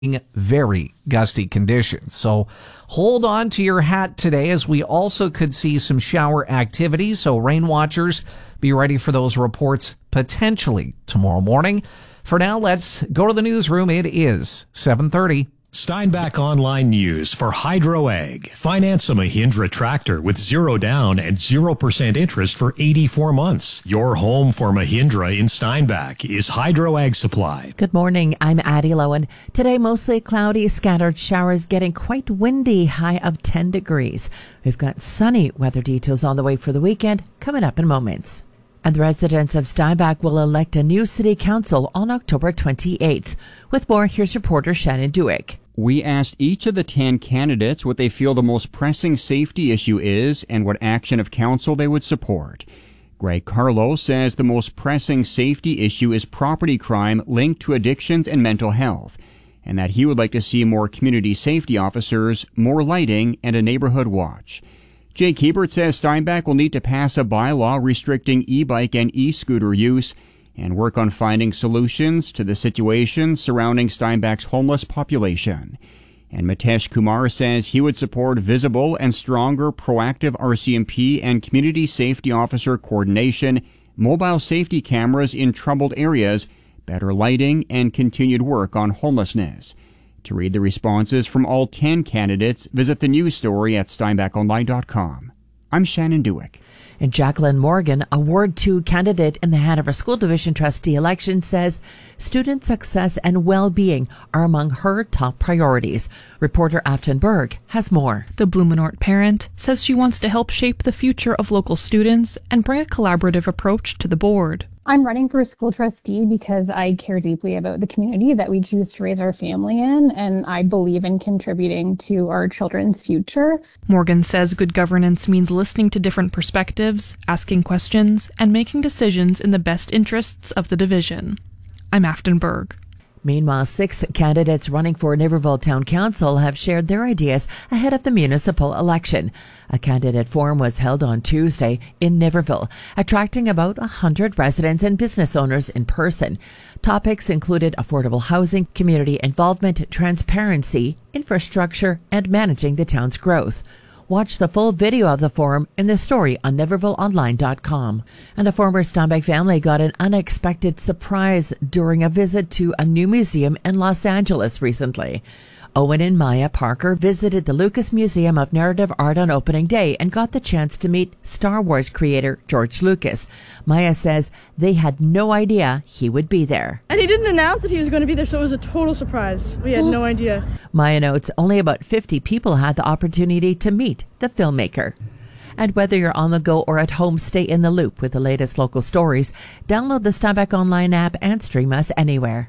very gusty conditions. So hold on to your hat today, as we also could see some shower activity. So rain watchers, be ready for those reports potentially tomorrow morning. For now, let's go to the newsroom. It is 7:30. Steinbach Online News for Hydro Ag. Finance a Mahindra tractor with 0 down and 0% interest for 84 months. Your home for Mahindra in Steinbach is Hydro Ag Supply. Good morning. I'm Addie Lowen. Today, mostly cloudy, scattered showers, getting quite windy, high of 10 degrees. We've got sunny weather details on the way for the weekend, coming up in moments. And the residents of Steinbach will elect a new city council on October 28th. With more, here's reporter Shannon Dewick. We asked each of the 10 candidates what they feel the most pressing safety issue is and what action of council they would support. Greg Carlo says the most pressing safety issue is property crime linked to addictions and mental health, and that he would like to see more community safety officers, more lighting, and a neighborhood watch. Jake Hebert says Steinbach will need to pass a bylaw restricting e-bike and e-scooter use and work on finding solutions to the situation surrounding Steinbach's homeless population. And Mitesh Kumar says he would support visible and stronger proactive RCMP and community safety officer coordination, mobile safety cameras in troubled areas, better lighting, and continued work on homelessness. To read the responses from all 10 candidates, visit the news story at steinbachonline.com. I'm Shannon Dewick. And Jacqueline Morgan, a Ward 2 candidate in the Hanover School Division trustee election, says student success and well-being are among her top priorities. Reporter Afton Berg has more. The Blumenort parent says she wants to help shape the future of local students and bring a collaborative approach to the board. I'm running for school trustee because I care deeply about the community that we choose to raise our family in, and I believe in contributing to our children's future. Morgan says good governance means listening to different perspectives, asking questions, and making decisions in the best interests of the division. I'm Afton Berg. Meanwhile, 6 candidates running for Niverville Town Council have shared their ideas ahead of the municipal election. A candidate forum was held on Tuesday in Niverville, attracting about 100 residents and business owners in person. Topics included affordable housing, community involvement, transparency, infrastructure, and managing the town's growth. Watch the full video of the forum in the story on NivervilleOnline.com. And a former Steinbach family got an unexpected surprise during a visit to a new museum in Los Angeles recently. Owen and Maya Parker visited the Lucas Museum of Narrative Art on opening day and got the chance to meet Star Wars creator George Lucas. Maya says they had no idea he would be there. And he didn't announce that he was going to be there, so it was a total surprise. We had no idea. Maya notes only about 50 people had the opportunity to meet the filmmaker. And whether you're on the go or at home, stay in the loop with the latest local stories. Download the Steinbach Online app and stream us anywhere.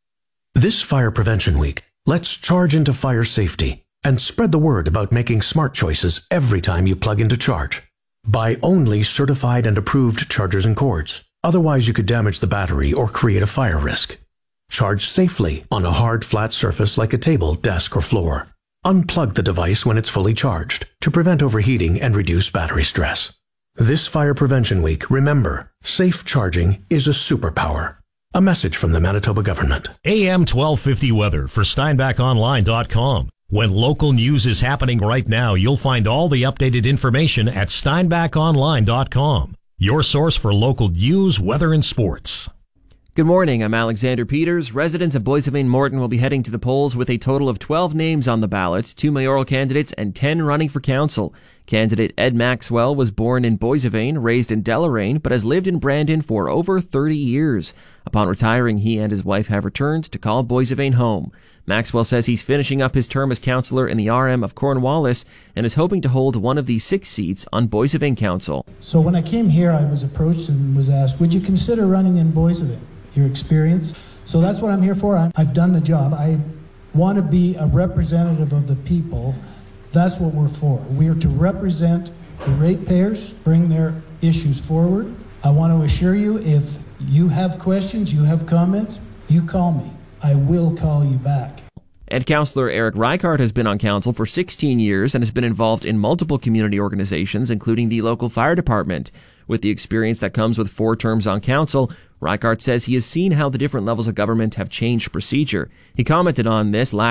This Fire Prevention Week, let's charge into fire safety and spread the word about making smart choices every time you plug into charge. Buy only certified and approved chargers and cords. Otherwise, you could damage the battery or create a fire risk. Charge safely on a hard, flat surface like a table, desk, or floor. Unplug the device when it's fully charged to prevent overheating and reduce battery stress. This Fire Prevention Week, remember, safe charging is a superpower. A message from the Manitoba government. AM 1250 weather for SteinbachOnline.com. When local news is happening right now, you'll find all the updated information at SteinbachOnline.com. Your source for local news, weather, and sports. Good morning, I'm Alexander Peters. Residents of Boissevain Morton will be heading to the polls with a total of 12 names on the ballot, 2 mayoral candidates and 10 running for council. Candidate Ed Maxwell was born in Boissevain, raised in Deloraine, but has lived in Brandon for over 30 years. Upon retiring, he and his wife have returned to call Boissevain home. Maxwell says he's finishing up his term as councillor in the RM of Cornwallis and is hoping to hold one of the 6 seats on Boissevain Council. So when I came here, I was approached and was asked, would you consider running in Boissevain? Your experience. So that's what I'm here for. I've done the job. I want to be a representative of the people. That's what we're for. We are to represent the ratepayers, bring their issues forward. I want to assure you, if you have questions, you have comments, you call me. I will call you back. And Councillor Eric Reichart has been on council for 16 years and has been involved in multiple community organizations, including the local fire department. With the experience that comes with 4 terms on council, Reichart says he has seen how the different levels of government have changed procedure. He commented on this last